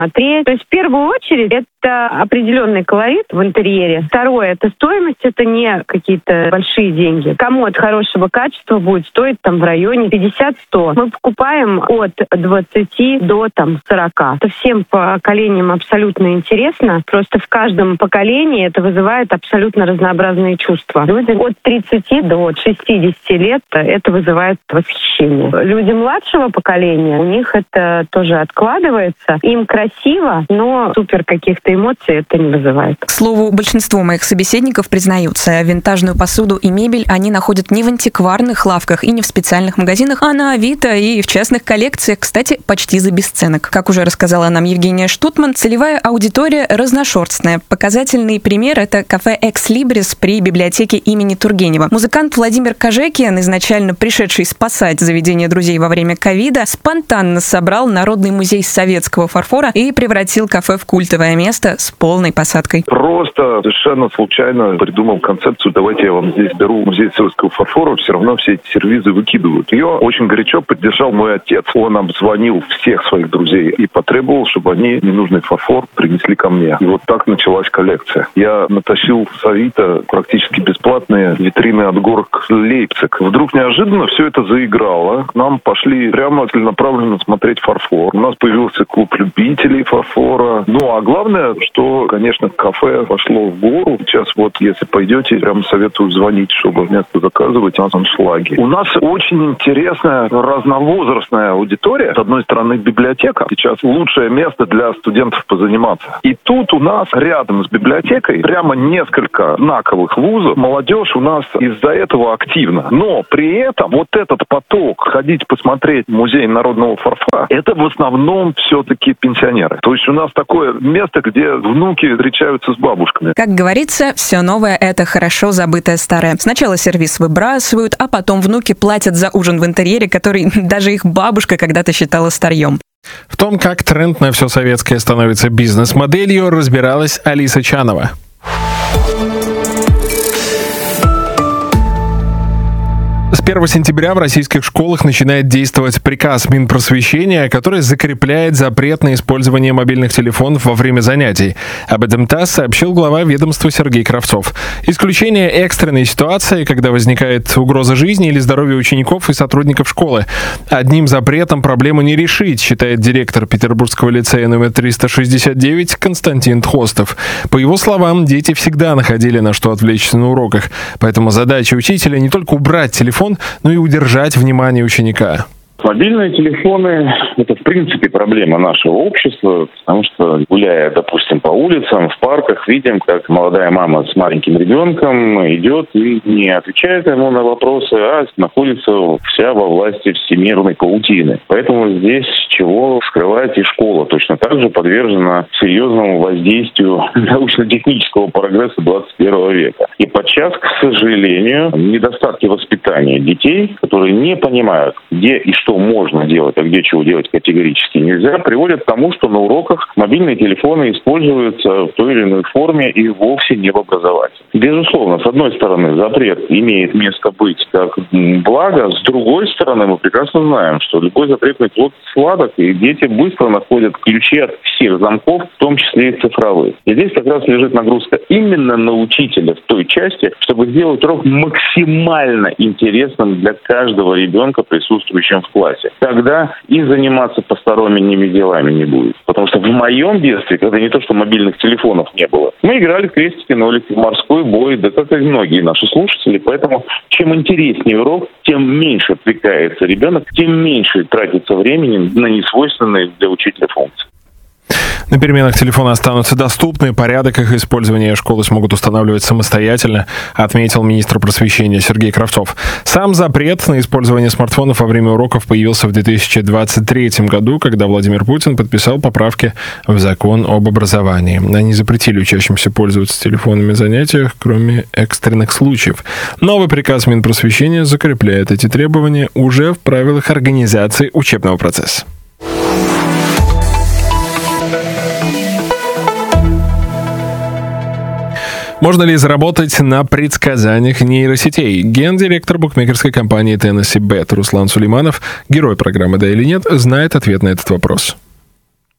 смотреть. То есть в первую очередь это определенный колорит в интерьере. Второе, это стоимость, это не какие-то большие деньги. Комод хорошего качества будет стоить там в районе 50-100. Мы покупаем от 20 до 40. Это всем поколениям абсолютно интересно. Просто в каждом поколении это вызывает абсолютно разнообразные чувства. Люди от 30 до 60 лет это вызывает восхищение. Люди младшего поколения, у них это тоже откладывается. Им красиво, но супер каких-то эмоций это не вызывает. К слову, большинство моих собеседников признаются, винтажную посуду и мебель они находят не в антикварных лавках и не в специальных магазинах, а на Авито и в частных коллекциях, кстати, почти за бесценок. Как уже рассказала нам Евгения Штутман, целевая аудитория разношерстная. Показательный пример – это кафе «Экс Либрис» при библиотеке имени Тургенева. Музыкант Владимир Кожекин, изначально пришедший спасать заведение друзей во время ковида, спонтанно собрал Народный музей советского фарфора и превратил кафе в культовое место с полной посадкой. Просто совершенно случайно придумал концепцию: давайте я вам здесь беру музей советского фарфора, все равно все эти сервизы выкидывают. Ее очень горячо поддержал мой отец. Он обзвонил всех своих друзей и потребовал, чтобы они ненужный фарфор принесли ко мне. И вот так началась коллекция. Я натащил с Авито практически бесплатные витрины от горок Лейпциг. Вдруг неожиданно все это заиграло. К нам пошли прямо целенаправленно смотреть фарфор. У нас появился клуб любителей фарфора. Ну, а главное, что, конечно, кафе пошло в гору. Сейчас вот, если пойдете, прям советую звонить, чтобы место заказывать. У нас аншлаги. У нас очень интересная разновозрастная аудитория. С одной стороны, библиотека. Сейчас лучшее место для студентов позаниматься. И тут у нас рядом с библиотекой прямо несколько знаковых вузов. Молодежь у нас из-за этого активна. Но при этом вот этот поток, ходить посмотреть музей народного фарфора, это в основном все-таки пенсионеры. То есть у нас такое место, где внуки встречаются с бабушками. Как говорится, все новое – это хорошо забытое старое. Сначала сервис выбрасывают, а потом внуки платят за ужин в интерьере, который даже их бабушка когда-то считала старьем. В том, как тренд на все советское становится бизнес-моделью, разбиралась Алиса Чанова. С 1 сентября в российских школах начинает действовать приказ Минпросвещения, который закрепляет запрет на использование мобильных телефонов во время занятий. Об этом ТАСС сообщил глава ведомства Сергей Кравцов. Исключение экстренной ситуации, когда возникает угроза жизни или здоровья учеников и сотрудников школы. Одним запретом проблему не решить, считает директор Петербургского лицея номер 369 Константин Тхостов. По его словам, дети всегда находили на что отвлечься на уроках, поэтому задача учителя не только убрать телефон, но и удержать внимание ученика. Мобильные телефоны – это, в принципе, проблема нашего общества, потому что, гуляя, допустим, по улицам, в парках, видим, как молодая мама с маленьким ребенком идет и не отвечает ему на вопросы, а находится вся во власти всемирной паутины. Поэтому здесь чего скрывать, и школа точно так же подвержена серьезному воздействию научно-технического прогресса 21 века. И подчас, к сожалению, недостатки воспитания детей, которые не понимают, где и что можно делать, а где чего делать категорически нельзя, приводят к тому, что на уроках мобильные телефоны используются в той или иной форме и вовсе не в образовании. Безусловно, с одной стороны, запрет имеет место быть как благо, с другой стороны, мы прекрасно знаем, что любой запретный плод сладок, и дети быстро находят ключи от всех замков, в том числе и цифровых. И здесь как раз лежит нагрузка именно на учителя в той части, чтобы сделать урок максимально интересным для каждого ребенка, присутствующего в классе. Тогда и заниматься посторонними делами не будет. Потому что в моем детстве, когда не то что мобильных телефонов не было, мы играли в крестики-нолики, в морской бой, да как и многие наши слушатели. Поэтому чем интереснее урок, тем меньше отвлекается ребенок, тем меньше тратится времени на несвойственные для учителя функции. На переменах телефоны останутся доступны, порядок их использования школы смогут устанавливать самостоятельно, отметил министр просвещения Сергей Кравцов. Сам запрет на использование смартфонов во время уроков появился в 2023 году, когда Владимир Путин подписал поправки в закон об образовании. Они запретили учащимся пользоваться телефонами на занятиях, кроме экстренных случаев. Новый приказ Минпросвещения закрепляет эти требования уже в правилах организации учебного процесса. Можно ли заработать на предсказаниях нейросетей? Гендиректор букмекерской компании Tennessee Bet Руслан Сулейманов, герой программы «Да или нет», знает ответ на этот вопрос.